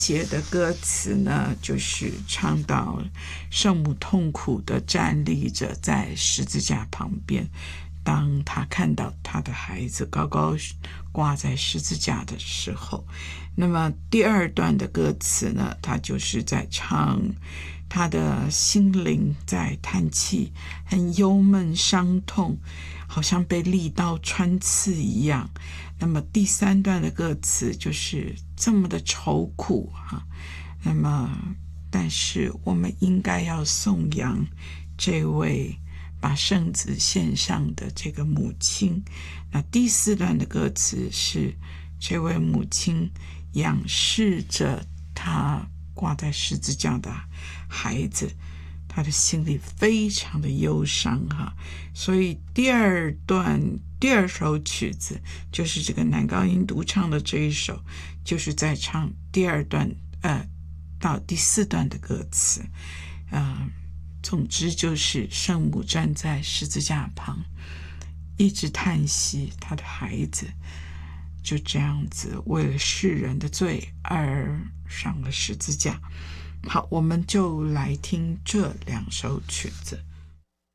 节的歌词呢，就是唱到圣母痛苦的站立着在十字架旁边，当他看到他的孩子高高挂在十字架的时候。那么第二段的歌词呢，他就是在唱他的心灵在叹气，很忧闷伤痛，好像被利刀穿刺一样。那么第三段的歌词就是这么的愁苦那么但是我们应该要颂扬这位把圣子献上的这个母亲。那第四段的歌词是这位母亲仰视着他挂在十字架的孩子，他的心里非常的忧伤所以第二首曲子就是这个男高音独唱的这一首，就是在唱第二段到第四段的歌词总之就是圣母站在十字架旁，一直叹息他的孩子就这样子为了世人的罪而上了十字架。好，我们就来听这两首曲子。